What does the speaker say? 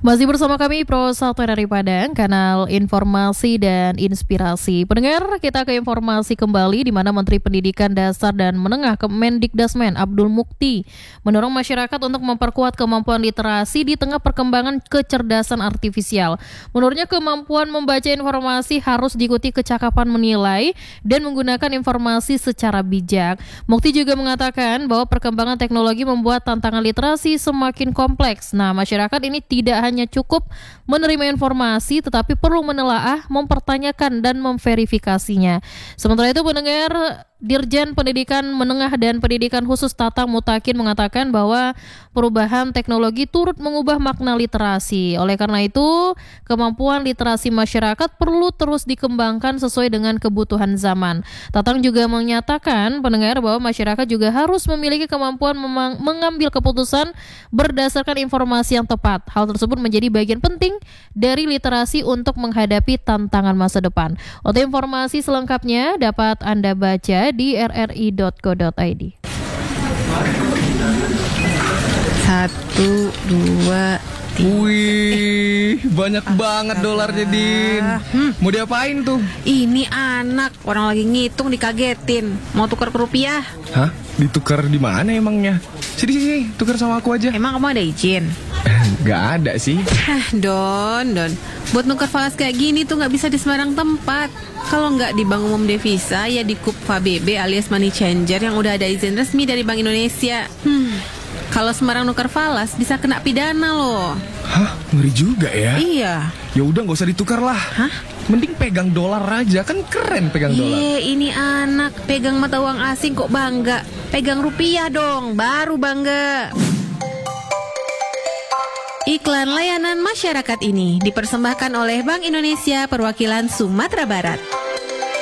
Masih bersama kami Pro 1 dari Padang, kanal informasi dan inspirasi. Pendengar, kita ke informasi kembali di mana Menteri Pendidikan Dasar dan Menengah Kemendikdasmen Abdul Mukti mendorong masyarakat untuk memperkuat kemampuan literasi di tengah perkembangan kecerdasan artifisial. Menurutnya, kemampuan membaca informasi harus diikuti kecakapan menilai dan menggunakan informasi secara bijak. Mukti juga mengatakan bahwa perkembangan teknologi membuat tantangan literasi semakin kompleks. Nah, masyarakat ini tidak hanya cukup menerima informasi tetapi perlu menelaah, mempertanyakan dan memverifikasinya. Sementara itu, pendengar, Dirjen Pendidikan Menengah dan Pendidikan Khusus Tatang Mutakin mengatakan bahwa perubahan teknologi turut mengubah makna literasi. Oleh karena itu, kemampuan literasi masyarakat perlu terus dikembangkan sesuai dengan kebutuhan zaman. Tatang juga menyatakan, pendengar, bahwa masyarakat juga harus memiliki kemampuan mengambil keputusan berdasarkan informasi yang tepat. Hal tersebut menjadi bagian penting dari literasi untuk menghadapi tantangan masa depan. Untuk informasi selengkapnya dapat Anda baca di rri.co.id. 1, 2, 3. Wih, banyak banget dolarnya, Din. Mau diapain tuh? Ini anak, orang lagi ngitung dikagetin. Mau tukar ke rupiah? Hah? Ditukar di mana emangnya? Sini, tukar sama aku aja. Emang kamu ada izin? Gak ada sih. Don. Buat nukar falas kayak gini tuh gak bisa di sembarang tempat. Kalau nggak di Bank Umum Devisa, ya di KUPFA BB alias Money Changer yang udah ada izin resmi dari Bank Indonesia. Kalau sembarang nukar falas bisa kena pidana loh. Hah? Ngeri juga ya? Iya. Ya udah, nggak usah ditukar lah. Hah? Mending pegang dolar aja, kan keren pegang dolar. Ini anak pegang mata uang asing kok bangga. Pegang rupiah dong, baru bangga. Iklan layanan masyarakat ini dipersembahkan oleh Bank Indonesia Perwakilan Sumatera Barat.